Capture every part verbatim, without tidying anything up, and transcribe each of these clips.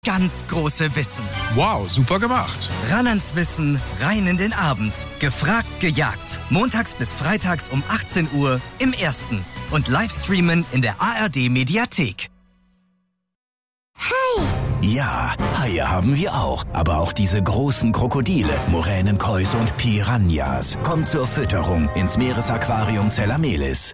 Ganz große Wissen. Wow, super gemacht. Ran ans Wissen, rein in den Abend. Gefragt, gejagt. Montags bis freitags um achtzehn Uhr im Ersten. Und Livestreamen in der A R D-Mediathek. Hai! Ja, Haie haben wir auch. Aber auch diese großen Krokodile, Moränenkäuse und Piranhas. Kommt zur Fütterung ins Meeresaquarium Zellamelis.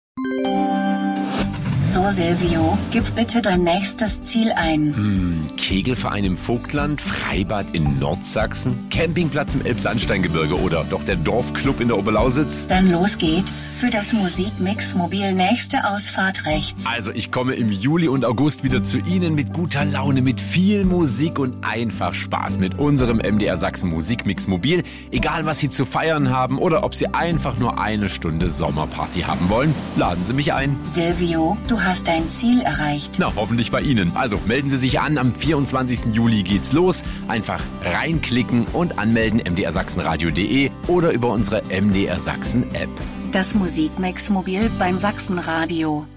So, Silvio, gib bitte dein nächstes Ziel ein. Hm, Kegelverein im Vogtland, Freibad in Nordsachsen, Campingplatz im Elbsandsteingebirge oder doch der Dorfclub in der Oberlausitz? Dann los geht's. Für das Musikmix-Mobil nächste Ausfahrt rechts. Also ich komme im Juli und August wieder zu Ihnen mit guter Laune, mit viel Musik und einfach Spaß mit unserem M D R Sachsen Musikmix-Mobil. Egal, was Sie zu feiern haben oder ob Sie einfach nur eine Stunde Sommerparty haben wollen, laden Sie mich ein. Silvio, du hast dein Ziel erreicht. Na, hoffentlich bei Ihnen. Also melden Sie sich an, am vierundzwanzigsten Juli geht's los. Einfach reinklicken und anmelden m d r sachsen radio punkt de oder über unsere M D R Sachsen App. Das Musikmix-Mobil beim Sachsenradio.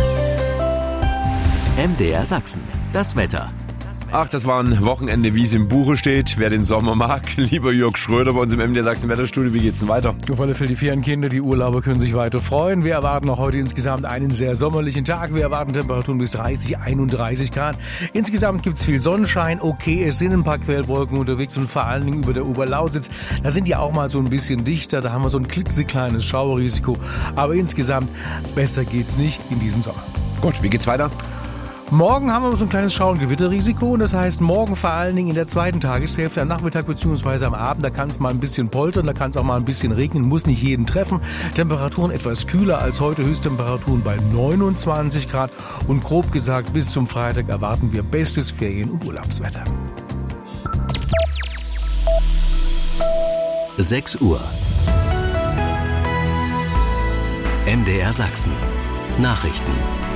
M D R Sachsen, das Wetter. Ach, das war ein Wochenende, wie es im Buche steht. Wer den Sommer mag, lieber Jörg Schröder bei uns im M D R Sachsen Wetterstudio. Wie geht's denn weiter? Auf alle Fälle die Ferienkinder, die Urlauber können sich weiter freuen. Wir erwarten auch heute insgesamt einen sehr sommerlichen Tag. Wir erwarten Temperaturen bis dreißig, einunddreißig Grad. Insgesamt gibt's viel Sonnenschein. Okay, es sind ein paar Quellwolken unterwegs und vor allen Dingen über der Oberlausitz. Da sind die auch mal so ein bisschen dichter. Da haben wir so ein klitzekleines Schauerrisiko. Aber insgesamt besser geht's nicht in diesem Sommer. Gut, wie geht's weiter? Morgen haben wir so ein kleines Schau- und Gewitterrisiko und das heißt morgen vor allen Dingen in der zweiten Tageshälfte, am Nachmittag bzw. am Abend, da kann es mal ein bisschen poltern, da kann es auch mal ein bisschen regnen, muss nicht jeden treffen. Temperaturen etwas kühler als heute, Höchsttemperaturen bei neunundzwanzig Grad und grob gesagt bis zum Freitag erwarten wir bestes Ferien- und Urlaubswetter. sechs Uhr. M D R Sachsen. Nachrichten.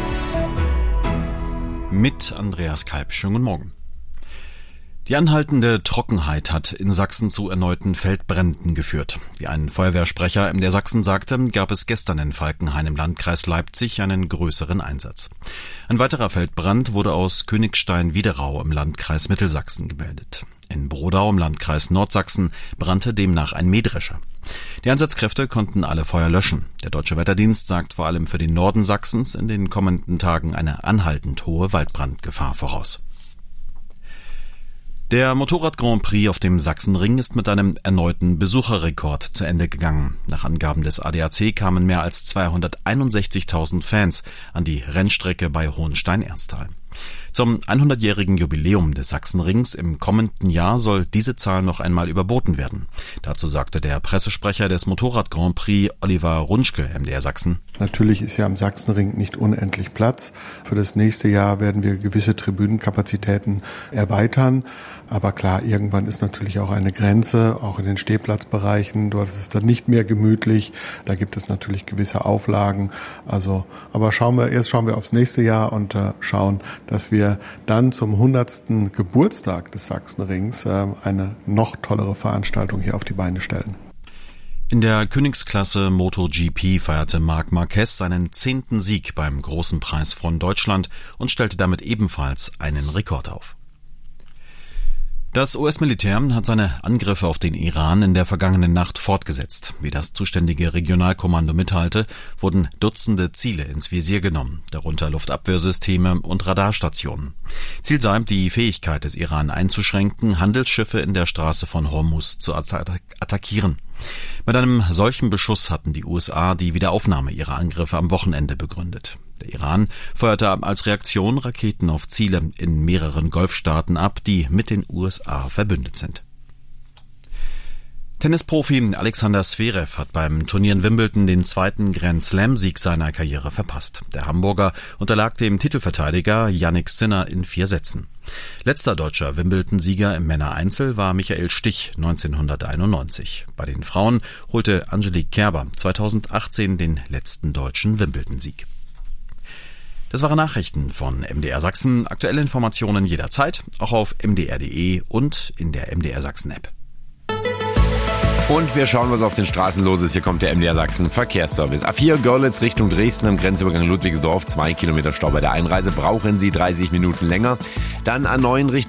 Mit Andreas Kalb. Schönen guten Morgen. Die anhaltende Trockenheit hat in Sachsen zu erneuten Feldbränden geführt. Wie ein Feuerwehrsprecher M D R Sachsen sagte, gab es gestern in Falkenhain im Landkreis Leipzig einen größeren Einsatz. Ein weiterer Feldbrand wurde aus Königstein-Wiederau im Landkreis Mittelsachsen gemeldet. In Brodau im Landkreis Nordsachsen brannte demnach ein Mähdrescher. Die Einsatzkräfte konnten alle Feuer löschen. Der Deutsche Wetterdienst sagt vor allem für den Norden Sachsens in den kommenden Tagen eine anhaltend hohe Waldbrandgefahr voraus. Der Motorrad-Grand Prix auf dem Sachsenring ist mit einem erneuten Besucherrekord zu Ende gegangen. Nach Angaben des A D A C kamen mehr als zweihunderteinundsechzigtausend Fans an die Rennstrecke bei Hohenstein-Ernsthal. Zum hundertjährigen Jubiläum des Sachsenrings im kommenden Jahr soll diese Zahl noch einmal überboten werden. Dazu sagte der Pressesprecher des Motorrad-Grand Prix Oliver Runschke, M D R Sachsen. Natürlich ist ja am Sachsenring nicht unendlich Platz. Für das nächste Jahr werden wir gewisse Tribünenkapazitäten erweitern. Aber klar, irgendwann ist natürlich auch eine Grenze, auch in den Stehplatzbereichen. Dort ist es dann nicht mehr gemütlich. Da gibt es natürlich gewisse Auflagen. Also, aber schauen wir, erst schauen wir aufs nächste Jahr und äh, schauen, dass wir dann zum hundertsten Geburtstag des Sachsenrings äh, eine noch tollere Veranstaltung hier auf die Beine stellen. In der Königsklasse MotoGP feierte Marc Marquez seinen zehnten Sieg beim Großen Preis von Deutschland und stellte damit ebenfalls einen Rekord auf. Das U S-Militär hat seine Angriffe auf den Iran in der vergangenen Nacht fortgesetzt. Wie das zuständige Regionalkommando mitteilte, wurden Dutzende Ziele ins Visier genommen, darunter Luftabwehrsysteme und Radarstationen. Ziel sei, die Fähigkeit des Iran einzuschränken, Handelsschiffe in der Straße von Hormuz zu attackieren. Mit einem solchen Beschuss hatten die U S A die Wiederaufnahme ihrer Angriffe am Wochenende begründet. Der Iran feuerte als Reaktion Raketen auf Ziele in mehreren Golfstaaten ab, die mit den U S A verbündet sind. Tennisprofi Alexander Zverev hat beim Turnier in Wimbledon den zweiten Grand-Slam-Sieg seiner Karriere verpasst. Der Hamburger unterlag dem Titelverteidiger Jannik Sinner in vier Sätzen. Letzter deutscher Wimbledon-Sieger im Männereinzel war Michael Stich neunzehnhunderteinundneunzig. Bei den Frauen holte Angelique Kerber zweitausendachtzehn den letzten deutschen Wimbledon-Sieg. Das waren Nachrichten von M D R Sachsen. Aktuelle Informationen jederzeit, auch auf m d r punkt d e und in der M D R Sachsen-App. Und wir schauen, was auf den Straßen los ist. Hier kommt der M D R Sachsen Verkehrsservice. A vier Görlitz Richtung Dresden am Grenzübergang Ludwigsdorf. Zwei Kilometer Stau bei der Einreise. Brauchen Sie dreißig Minuten länger. Dann A neun Richtung